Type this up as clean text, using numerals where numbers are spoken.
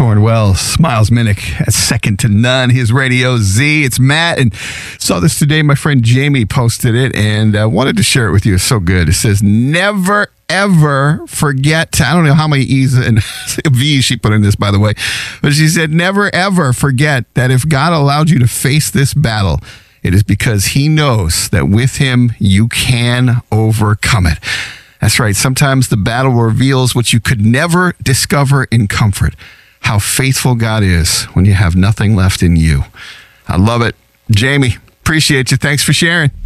Lauren Wells, Miles Minnick, at second to none. His Radio Z. It's Matt, and saw this today. My friend Jamie posted it, and wanted to share it with you. It's so good. It says, never, ever forget. I don't know how many E's and V's she put in this, by the way, but she said, never, ever forget that if God allowed you to face this battle, it is because he knows that with him, you can overcome it. That's right. Sometimes the battle reveals what you could never discover in comfort, how faithful God is when you have nothing left in you. I love it. Jamie, appreciate you. Thanks for sharing.